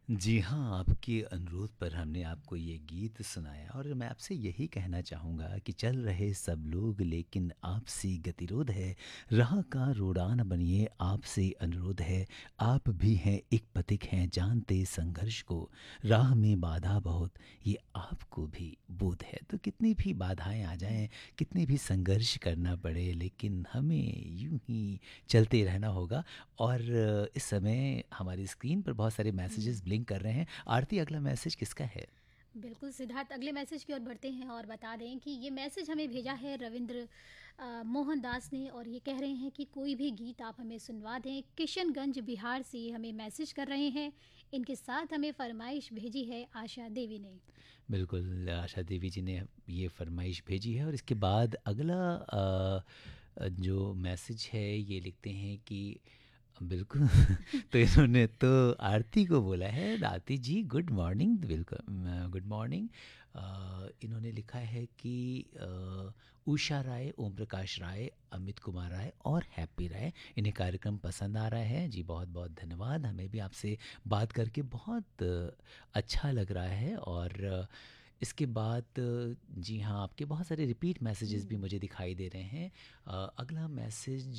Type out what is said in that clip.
जी हाँ, आपके अनुरोध पर हमने आपको ये गीत सुनाया और मैं आपसे यही कहना चाहूँगा कि चल रहे सब लोग लेकिन आपसी गतिरोध है, राह का रोड़ा न बनिए आपसे अनुरोध है, आप भी हैं एक पथिक हैं जानते संघर्ष को, राह में बाधा बहुत ये आपको भी बोध है। तो कितनी भी बाधाएँ आ जाएँ, कितने भी संघर्ष करना पड़े लेकिन हमें यूँ ही चलते रहना होगा। और इस समय हमारी स्क्रीन पर बहुत सारे मैसेजेस ब्लिंक कर रहे हैं। आरती, अगला मैसेज किसका है? बिल्कुल सिद्धार्थ, अगले मैसेज की ओर बढ़ते हैं और बता दें कि ये मैसेज हमें भेजा है रविंद्र मोहन दास ने, और ये कह रहे हैं कि कोई भी गीत आप हमें सुनवा दें। किशनगंज बिहार से हमें मैसेज कर रहे हैं। इनके साथ हमें फरमाइश भेजी है आशा देवी ने। बिल्कुल, आशा देवी जी ने ये फरमाइश भेजी है और इसके बाद अगला जो मैसेज है ये लिखते हैं कि बिल्कुल तो इन्होंने तो आरती को बोला है, आरती जी गुड मॉर्निंग, बिल्कुल गुड मॉर्निंग। इन्होंने लिखा है कि उषा राय, ओम प्रकाश राय, अमित कुमार राय और हैप्पी राय, इन्हें कार्यक्रम पसंद आ रहा है। जी बहुत बहुत धन्यवाद, हमें भी आपसे बात करके बहुत अच्छा लग रहा है। और इसके बाद जी हाँ, आपके बहुत सारे रिपीट मैसेजेस भी मुझे दिखाई दे रहे हैं। अगला मैसेज